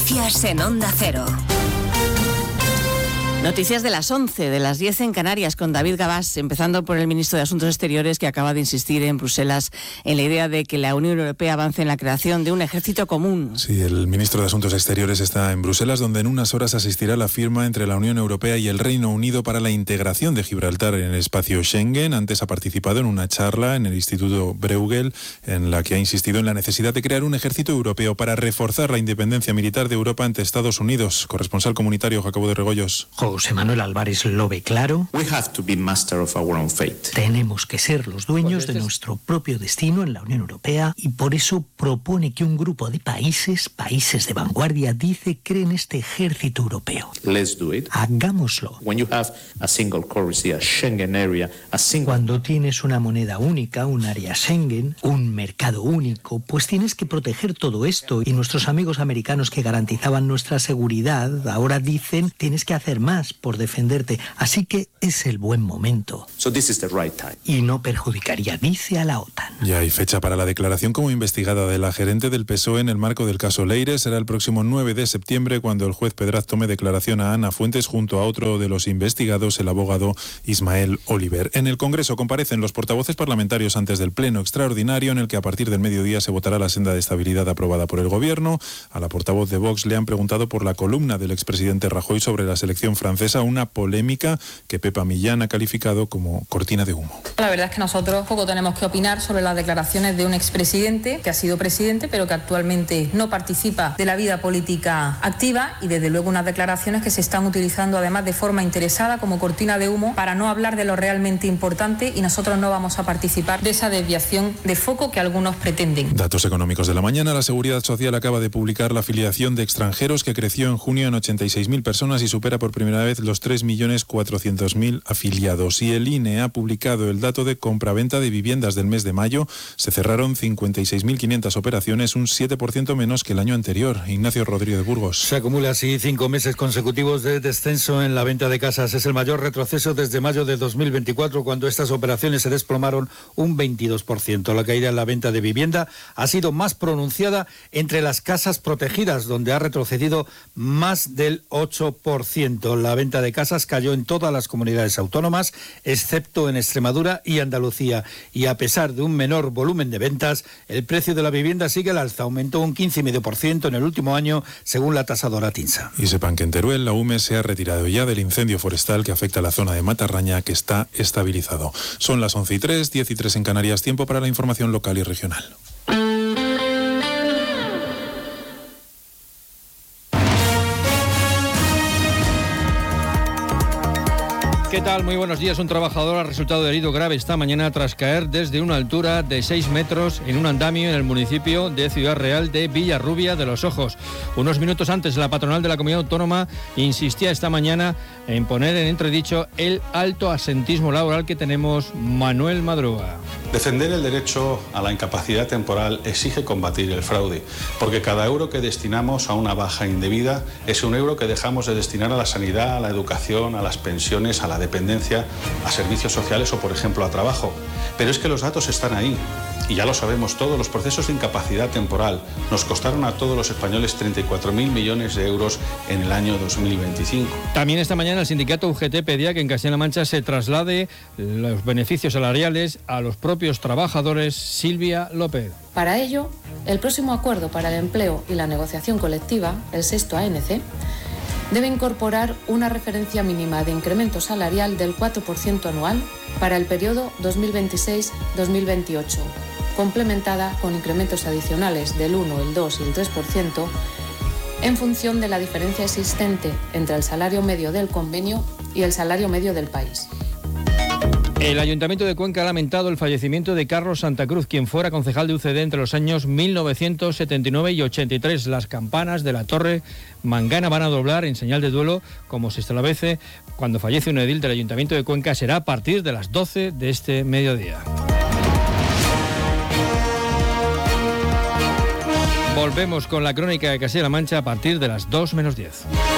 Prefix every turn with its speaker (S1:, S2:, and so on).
S1: Noticias en Onda Cero.
S2: Noticias de las 11, de las 10 en Canarias, con David Gabás, empezando por el ministro de Asuntos Exteriores, que acaba de insistir en Bruselas en la idea de que la Unión Europea avance en la creación de un ejército común.
S3: Sí, el ministro de Asuntos Exteriores está en Bruselas, donde en unas horas asistirá la firma entre la Unión Europea y el Reino Unido para la integración de Gibraltar en el espacio Schengen. Antes ha participado en una charla en el Instituto Bruegel, en la que ha insistido en la necesidad de crear un ejército europeo para reforzar la independencia militar de Europa ante Estados Unidos. Corresponsal comunitario Jacobo de Regoyos.
S4: José Manuel Álvarez lo ve claro. Tenemos que ser los dueños de nuestro propio destino en la Unión Europea y por eso propone que un grupo de países de vanguardia, dice, creen este ejército europeo. Hagámoslo. Cuando tienes una moneda única, un área Schengen, un mercado único, pues tienes que proteger todo esto, y nuestros amigos americanos que garantizaban nuestra seguridad ahora dicen tienes que hacer más por defenderte, así que es el buen momento. Y no perjudicaría, dice, a la OTAN.
S3: Ya hay fecha para la declaración como investigada de la gerente del PSOE en el marco del caso Leire. Será el próximo 9 de septiembre cuando el juez Pedraz tome declaración a Ana Fuentes junto a otro de los investigados, el abogado Ismael Oliver. En el Congreso comparecen los portavoces parlamentarios antes del pleno extraordinario en el que a partir del mediodía se votará la senda de estabilidad aprobada por el Gobierno. A la portavoz de Vox le han preguntado por la columna del expresidente Rajoy sobre la selección francesa, una polémica que Pepa Millán ha calificado como cortina de humo.
S5: La verdad es que nosotros poco tenemos que opinar sobre las declaraciones de un expresidente que ha sido presidente pero que actualmente no participa de la vida política activa, y desde luego unas declaraciones que se están utilizando además de forma interesada como cortina de humo para no hablar de lo realmente importante, y nosotros no vamos a participar de esa desviación de foco que algunos pretenden.
S3: Datos económicos de la mañana. La Seguridad Social acaba de publicar la afiliación de extranjeros, que creció en junio en 86.000 personas y supera por primera vez los 3.400.000 afiliados. Y el INE ha publicado el dato de compraventa de viviendas del mes de mayo. Se cerraron 56.500 operaciones, un 7% menos que el año anterior. Ignacio Rodríguez Burgos.
S6: Se acumula así 5 meses consecutivos de descenso en la venta de casas. Es el mayor retroceso desde mayo de 2024, cuando estas operaciones se desplomaron un 22%. La caída en la venta de vivienda ha sido más pronunciada entre las casas protegidas, donde ha retrocedido más del 8%. La venta de casas cayó en todas las comunidades autónomas, excepto en Extremadura y Andalucía. Y a pesar de un menor volumen de ventas, el precio de la vivienda sigue al alza. Aumentó un 15,5% en el último año, según la tasadora TINSA.
S3: Y sepan que en Teruel la UME se ha retirado ya del incendio forestal que afecta a la zona de Matarraña, que está estabilizado. Son las 11:03, 10:03 en Canarias. Tiempo para la información local y regional.
S7: ¿Qué tal? Muy buenos días. Un trabajador ha resultado herido grave esta mañana tras caer desde una altura de 6 metros en un andamio en el municipio de Ciudad Real de Villarrubia de los Ojos. Unos minutos antes, la patronal de la comunidad autónoma insistía esta mañana en poner en entredicho el alto absentismo laboral que tenemos. Manuel Madruga.
S8: Defender el derecho a la incapacidad temporal exige combatir el fraude, porque cada euro que destinamos a una baja indebida es un euro que dejamos de destinar a la sanidad, a la educación, a las pensiones, a la dependencia, a servicios sociales o, por ejemplo, a trabajo. Pero es que los datos están ahí. Y ya lo sabemos todos, los procesos de incapacidad temporal nos costaron a todos los españoles 34.000 millones de euros en el año 2025.
S7: También esta mañana el sindicato UGT pedía que en Castilla-La Mancha se traslade los beneficios salariales a los propios trabajadores. Silvia López.
S9: Para ello, el próximo acuerdo para el empleo y la negociación colectiva, el sexto ANC, debe incorporar una referencia mínima de incremento salarial del 4% anual para el periodo 2026-2028, complementada con incrementos adicionales del 1, el 2 y el 3% en función de la diferencia existente entre el salario medio del convenio y el salario medio del país.
S7: El Ayuntamiento de Cuenca ha lamentado el fallecimiento de Carlos Santa Cruz, quien fuera concejal de UCD entre los años 1979 y 83. Las campanas de la Torre Mangana van a doblar en señal de duelo, como se establece cuando fallece un edil del Ayuntamiento de Cuenca. Será a partir de las 12 de este mediodía. Volvemos con la crónica de Castilla-La Mancha a partir de las 2 menos 10.